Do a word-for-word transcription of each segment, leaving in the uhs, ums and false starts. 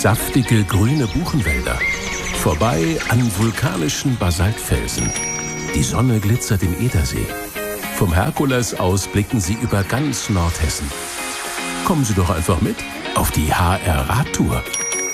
saftige grüne Buchenwälder, vorbei an vulkanischen Basaltfelsen. Die Sonne glitzert im Edersee. Vom Herkules aus blicken Sie über ganz Nordhessen. Kommen Sie doch einfach mit auf die H R-Radtour.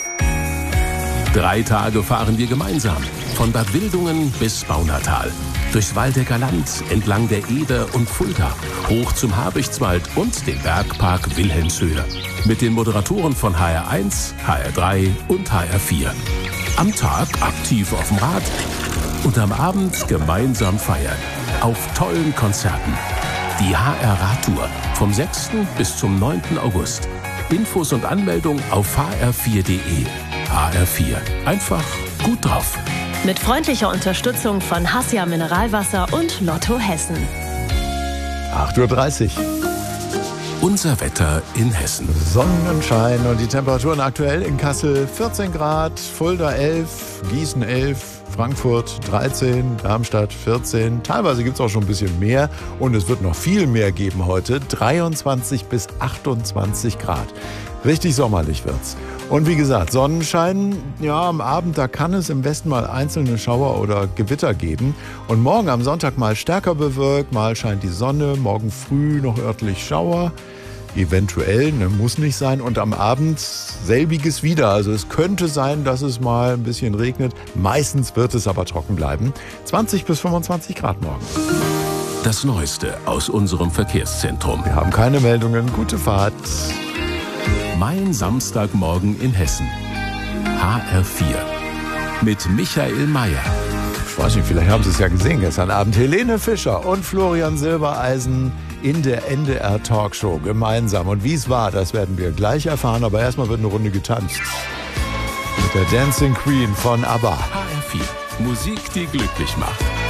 Drei Tage fahren wir gemeinsam, von Bad Wildungen bis Baunatal. Durchs Waldecker Land, entlang der Eder und Fulda, hoch zum Habichtswald und den Bergpark Wilhelmshöhe. Mit den Moderatoren von H R eins, H R drei und H R vier. Am Tag aktiv auf dem Rad und am Abend gemeinsam feiern. Auf tollen Konzerten. Die H R-Radtour vom sechsten bis zum neunten August. Infos und Anmeldung auf h r vier punkt de. H R vier. Einfach gut drauf. Mit freundlicher Unterstützung von Hassia Mineralwasser und Lotto Hessen. acht Uhr dreißig. Unser Wetter in Hessen. Sonnenschein und die Temperaturen aktuell in Kassel vierzehn Grad, Fulda elf, Gießen elf, Frankfurt dreizehn, Darmstadt vierzehn. Teilweise gibt es auch schon ein bisschen mehr und es wird noch viel mehr geben heute. dreiundzwanzig bis achtundzwanzig Grad. Richtig sommerlich wird's. Und wie gesagt, Sonnenschein, ja, am Abend, da kann es im Westen mal einzelne Schauer oder Gewitter geben. Und morgen am Sonntag mal stärker bewölkt, mal scheint die Sonne, morgen früh noch örtlich Schauer. Eventuell, ne, muss nicht sein. Und am Abend selbiges wieder. Also es könnte sein, dass es mal ein bisschen regnet. Meistens wird es aber trocken bleiben. zwanzig bis fünfundzwanzig Grad morgen. Das Neueste aus unserem Verkehrszentrum. Wir haben keine Meldungen. Gute Fahrt. Mein Samstagmorgen in Hessen. H R vier. Mit Michael Mayer. Ich weiß nicht, vielleicht haben Sie es ja gesehen gestern Abend. Helene Fischer und Florian Silbereisen in der N D R-Talkshow gemeinsam. Und wie es war, das werden wir gleich erfahren. Aber erstmal wird eine Runde getanzt. Mit der Dancing Queen von ABBA. H R vier. Musik, die glücklich macht.